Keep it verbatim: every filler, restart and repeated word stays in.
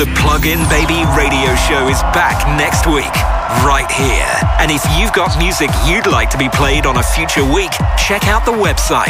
The Plug-in Baby radio show is back next week, right here. And if you've got music you'd like to be played on a future week, check out the website